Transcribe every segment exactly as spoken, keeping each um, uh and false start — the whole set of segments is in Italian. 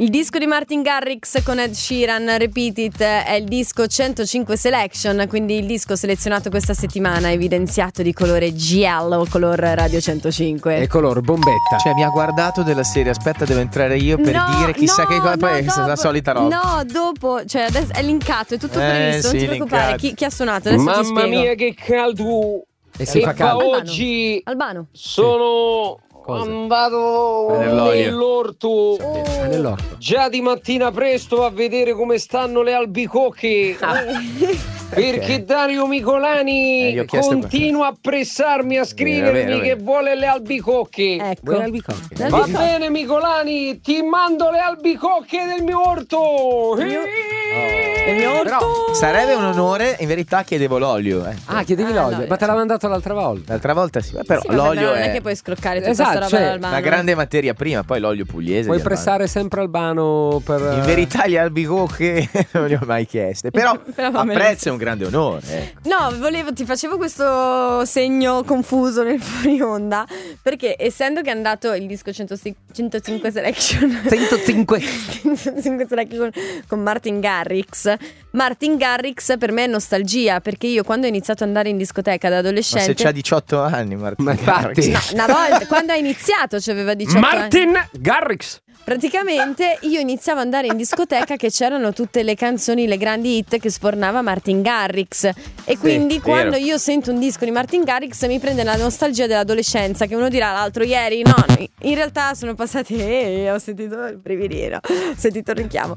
Il disco di Martin Garrix con Ed Sheeran, Repeat It, è il disco centocinque Selection, quindi il disco selezionato questa settimana evidenziato di colore giallo, color Radio centocinque. E color bombetta. Cioè mi ha guardato della serie, aspetta devo entrare io per No, dire chissà no, che cosa, poi no, è la dopo- solita roba. No, dopo, cioè adesso è linkato, è tutto Eh, previsto, sì, non ti preoccupare. linkato. Chi, chi ha suonato? Adesso ti Mamma spiego. mia che caldo! E si fa caldo. Albano. Oggi Albano. sono Cosa? andato Nell'olio. nell'orto Ah, nell'orto. già di mattina presto a vedere come stanno le albicocche. Perché Ok. Dario Eh, Micolani gli ho chiesto continua a pressarmi a scrivermi vero, vero. che vuole le albicocche. Ecco. Vuoi l'albicocche? Le Va albicocche. bene Micolani, ti mando le albicocche del mio orto. Il mio orto. Però Sarebbe un onore, in verità chiedevo l'olio. Eh. Ah, chiedevi Ah, l'olio. l'olio. Ma te l'ha mandato l'altra volta. L'altra volta sì, però Sì, vabbè, l'olio però non è è che puoi scroccare tutta Esatto, sta roba cioè, dall'Albano. una grande materia prima, poi l'olio pugliese. Puoi di Albano. pressare sempre Albano per... In verità gli albicocche non li ho mai chieste, però Però va bene. apprezzo, è un grande onore. Ecco. No, volevo, ti facevo questo segno confuso nel fuori onda, perché essendo che è andato il disco centocinque Selection centocinque centocinque Selection con Martin Garrix, Martin Garrix per me è nostalgia, perché io quando ho iniziato ad andare in discoteca da Ma se adolescente, c'ha diciotto anni, Martino. Ma infatti. no, una volta quando ha iniziato, cioè aveva diciotto anni. Martin Garrix. Praticamente io iniziavo ad andare in discoteca che c'erano tutte le canzoni, le grandi hit che sfornava Martin Garrix, e quindi vero. quando io sento un disco di Martin Garrix mi prende la nostalgia dell'adolescenza, che uno dirà l'altro ieri, no, in realtà sono passati, eh, ho sentito il brividino, ho sentito il richiamo,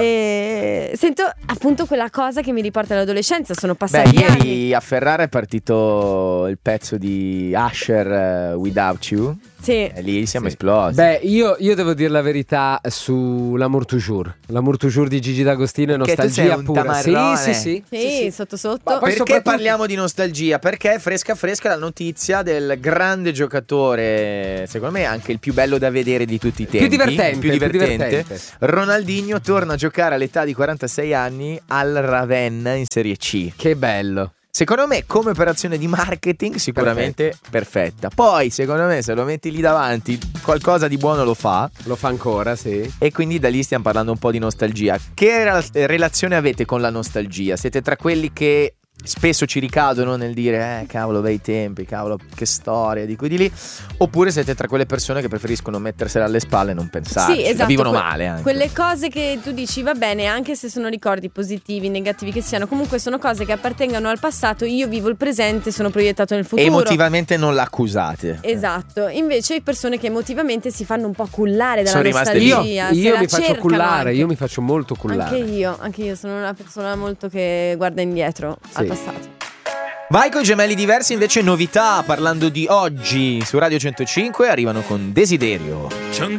e sento appunto quella cosa che mi riporta all'adolescenza. Sono Beh, passati anni. ieri a Ferrara è partito il pezzo di Usher, uh, Without You. Sì. E lì siamo esplosi. Beh, io, io devo dire la verità su L'amour toujours. L'amour toujours di Gigi D'Agostino è Perché tu nostalgia sei un pura. Sì, tamarrone. sì, sì. Sì, sotto sotto. Ma poi Perché soprattutto- parliamo di nostalgia? Perché è fresca fresca la notizia del grande giocatore, secondo me anche il più bello da vedere di tutti i tempi, Più divertente, più divertente. più divertente. Ronaldinho torna a giocare all'età di quarantasei anni al Ravenna in Serie C. Che bello. Secondo me come operazione di marketing sicuramente perfetta. Poi secondo me se lo metti lì davanti qualcosa di buono lo fa, Lo fa ancora, sì. e quindi da lì stiamo parlando un po' di nostalgia. Che rela- relazione avete con la nostalgia? Siete tra quelli che spesso ci ricadono nel dire eh cavolo bei tempi, cavolo che storia di qui di lì, oppure siete tra quelle persone che preferiscono mettersela alle spalle e non pensarci, Sì, esatto, la vivono que- male anche. Quelle cose che tu dici va bene, anche se sono ricordi positivi, negativi che siano, comunque sono cose che appartengono al passato. Io vivo il presente, sono proiettato nel futuro. Emotivamente non l'accusate. Esatto. Invece persone che emotivamente si fanno un po' cullare dalla Sono rimaste nostalgia, lì. Io, se io la mi faccio cercano cullare, anche. io mi faccio molto cullare. Anche io, anche io sono una persona molto che guarda indietro al Sì. passato. Vai con i gemelli diversi, invece novità, parlando di oggi su Radio centocinque, arrivano con Desiderio. C'è un